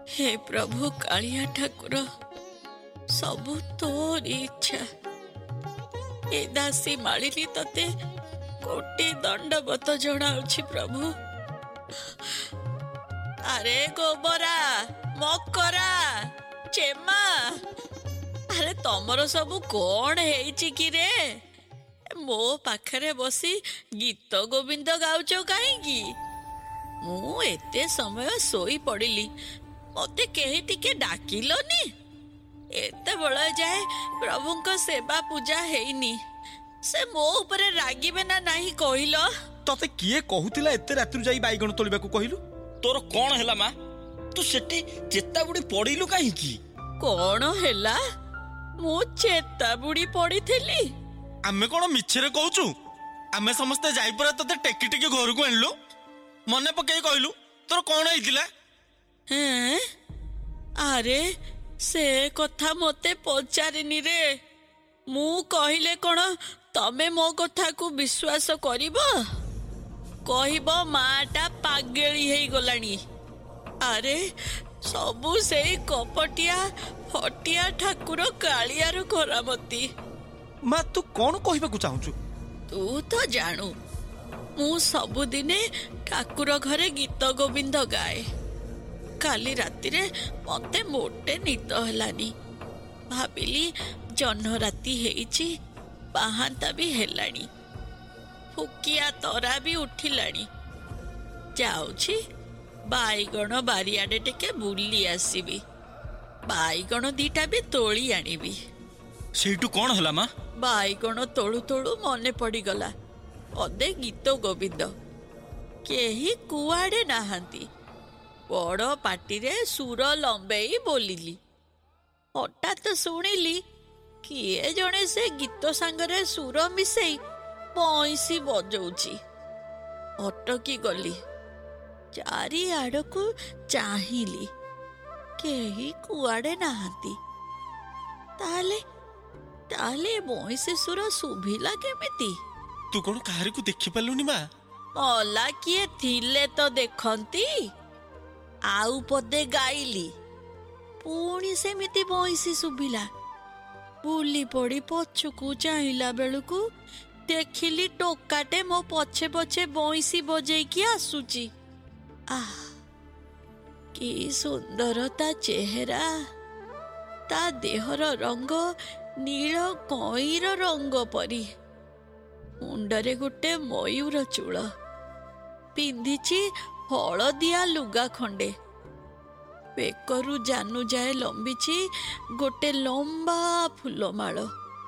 हे प्रभु कालिया ठाकुर सबु तोरी इच्छा। ए दासी मालिनी तते कोटि दंडवत जनाउछि प्रभु। अरे गोबरा मकरा चेमा अरे तमर सबु कौन है कि रे? मो पाखरे बसी गीत गोविंद गाउच कहीं? मु एते समय सोई पड़िली, मते केही टिके डाकिलोनी? एते बळ जाए प्रभुंक सेवा पूजा हेइनी, से मो ऊपर रागिबे ना नाही कहिलो? तते किए कहूतिला एते रात्रु जाई बाईगण तोलिबाकू कहिलु? तोर कोन हैला मा? तू सेठी चेता बुडी पड़िलु काहे की? कोन हैला? मु चेता बुडी पड़िथिली? आमे कोन मिछरे कहूचु? आमे समस्त जाई परा तते टेकी टेकी घर को आनलु, मने पकई कहलु तोर कोन हैतिला? हैं? अरे से कथा मते पचारिनी रे। मु कहिले कोन तमे मो कथा को विश्वास करिबो? कहिबो माटा पागेली हेई गलानी। अरे सबु से कपटिया हटिया ठाकुर कालियार करामती। मा तू कौन कहबाकू चाहूचु? तू तो जानू मु सबुदिने ठाकुर घरे गीत गोविंद गाए। काली राति रे मते मोटे निद हेलानी। भाबिली जह्न राति हेइची, बाहांता भी हेलानी, फुकिया तरा भी उठिलानी। जाउछि बाईगण बारियाडे टेके बुली आसीबी, बाईगण दीटा भी तोली आनिबी। सेइटू कोन हला मा? बाईगण तोलू तोलू मने पड़ीगला अदे गीत गोविंद केही कुआडे नाहांती। बड़ पाटी रे सुर लंबेई बोलिली। हठात शुणिली किए जणे से गीत सांगरे सुर मिसेई बंसी बजौची। अटकी गली, चारि आड़कू चाहिली, केही कुआडे नाहांती। ताले ताले बंसी सुर सुभिला केमिति? तू कोन काहारे को देखि पालुनी मा? मला किए थिले तो देखंती। आउ पदे गाइली, पुणी सेमिति बंसी सुभिला। बुली पड़ी पछकू चाहिला बेलकू देखिली टोकाटे मो पछे पछे बंसी बजेकी आसुची। आह कि सुंदर ता चेहरा, ता देहर रंग नील कईर रंग परी। मुंडरे गोटे मयूर चूल, पिंधिची हलदिया लुगा खंडे। बेकरू जानू जाए लंबिची गोटे लंबा फूलमाल।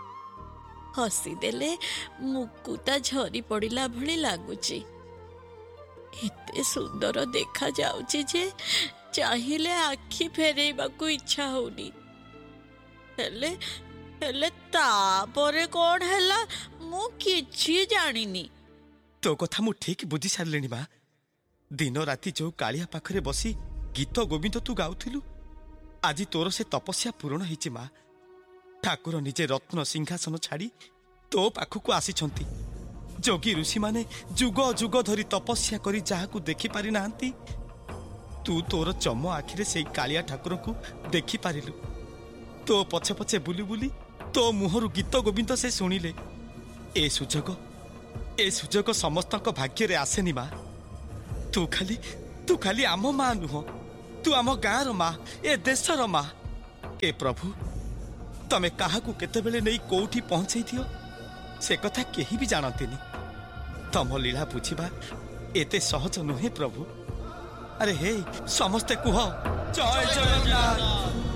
हसी देले मुकुता झरी पड़िला भली लागुची। एते सुंदर देखा जाउची जे चाहिले आखि फेरेबाकू इच्छा होनी। हेले हेले तापरे कोन हैला मु किछि जानिनी। तो कथा मु ठीक बुझी सारलेनी मा। दिन राति जो कालिया पाखरे बसी गीत गोविंद तू गाउथिलु, आज तोर से तपस्या पूर्ण होईची मा। ठाकुर निजे रत्न सिंहासन छाड़ी तो पाखकू आसीछंती। जोगी ऋषि माने जुग जुग धरी तपस्या करी जाहाकू देखि पारि नांती, तू तोर चम आखिरे से कालिया ठाकुर को देखि पारिलु। तो पछे पछे बुली बुली तो मुहरु गीत गोविंद से सुनिले। ए सुजोग समस्तक भाग्य रे आसेनी मा। तू खाली आम मा नुह, तू आम गाँर मा, ए देशर मा। ए प्रभु तमे काहाकू केतेबेले नहीं कोठी पहुंचाई दियो से कथा केही भी जानतीनी। तम लीला बुझिबा एते सहज नुहे प्रभु। अरे हे समस्ते कुह जय जगन्नाथ।